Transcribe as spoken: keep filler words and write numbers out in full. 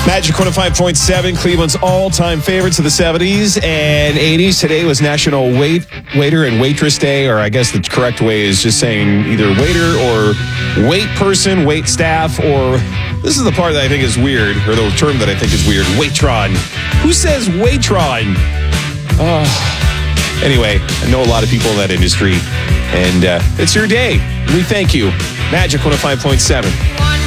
Magic one oh five point seven, Cleveland's all-time favorites of the seventies and eighties. Today was National Wait Waiter and Waitress Day, or I guess the correct way is just saying either waiter or wait person, wait staff, or this is the part that I think is weird, or the term that I think is weird, waitron. Who says waitron? Oh. Anyway, I know a lot of people in that industry, and uh, it's your day. We thank you. Magic one oh five point seven.